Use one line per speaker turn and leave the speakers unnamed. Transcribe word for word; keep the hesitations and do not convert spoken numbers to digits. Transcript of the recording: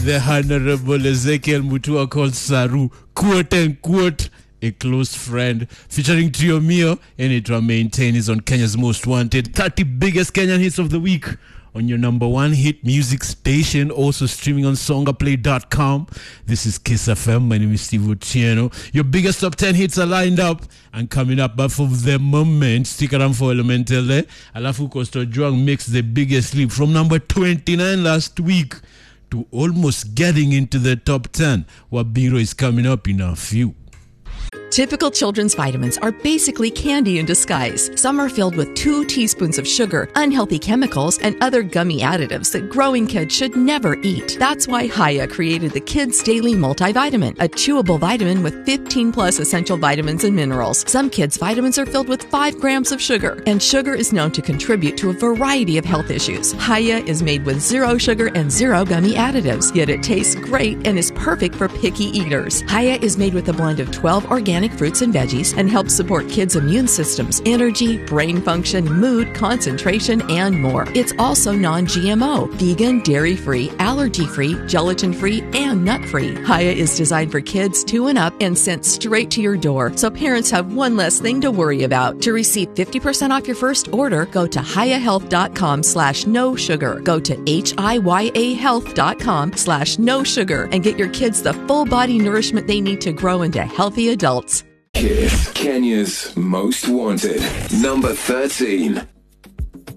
the Honorable Ezekiel Mutua called Saru, quote unquote, a close friend, featuring Trio Mio, and it will maintain is on Kenya's Most Wanted, thirty biggest Kenyan hits of the week on your number one hit music station, also streaming on songaplay dot com. This is Kiss F M. My name is Steve Otieno. Your biggest top ten hits are lined up and coming up, but for the moment, stick around for Elemental there. Alafu Costa Juang makes the biggest leap from number twenty-nine last week to almost getting into the top ten. Wabiro is coming up in a few.
Typical children's vitamins are basically candy in disguise. Some are filled with two teaspoons of sugar, unhealthy chemicals, and other gummy additives that growing kids should never eat. That's why Haya created the Kids Daily Multivitamin, a chewable vitamin with fifteen plus essential vitamins and minerals. Some kids' vitamins are filled with five grams of sugar, and sugar is known to contribute to a variety of health issues. Haya is made with zero sugar and zero gummy additives, yet it tastes great and is perfect for picky eaters. Haya is made with a blend of twelve organic fruits and veggies and helps support kids' immune systems, energy, brain function, mood, concentration, and more. It's also non-G M O, vegan, dairy-free, allergy-free, gelatin-free, and nut-free. Haya is designed for kids two and up and sent straight to your door, so parents have one less thing to worry about. To receive fifty percent off your first order, go to hiyahealth.com slash no sugar. Go to H-I-Y-A health.com slash no sugar and get your kids the full body nourishment they need to grow into healthy adults.
Kiss, Kenya's Most Wanted, number thirteen.